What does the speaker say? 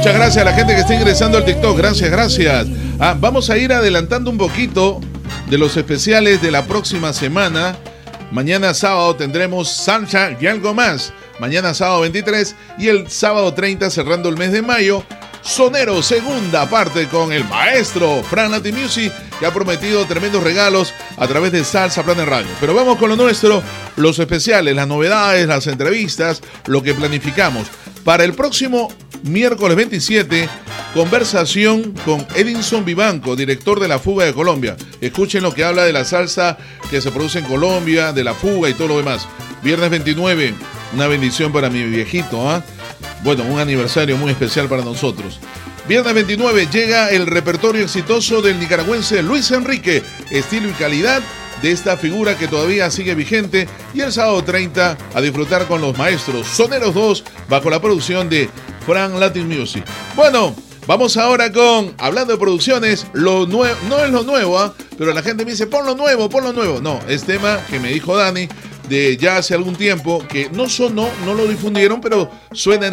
Muchas gracias a la gente que está ingresando al TikTok. Gracias. Vamos a ir adelantando un poquito de los especiales de la próxima semana. Mañana sábado tendremos salsa y algo más. Mañana sábado 23 y el sábado 30 cerrando el mes de mayo. Sonero, segunda parte con el maestro Fran Latin Music, que ha prometido tremendos regalos a través de Salsa Planet Radio. Pero vamos con lo nuestro, los especiales, las novedades, las entrevistas, lo que planificamos. Para el próximo miércoles 27, conversación con Edinson Vivanco, director de La Fuga de Colombia. Escuchen lo que habla de la salsa que se produce en Colombia, de la fuga y todo lo demás. Viernes 29, una bendición para mi viejito, Bueno, un aniversario muy especial para nosotros. Viernes 29 llega el repertorio exitoso del nicaragüense Luis Enrique, estilo y calidad de esta figura que todavía sigue vigente. Y el sábado 30 a disfrutar con los maestros Soneros 2 bajo la producción de Fran Latin Music. Bueno, vamos ahora con, hablando de producciones, lo nuevo, no es lo nuevo, pero la gente me dice, pon lo nuevo. No, es tema que me dijo Dani de ya hace algún tiempo, que no sonó, no lo difundieron, pero suena en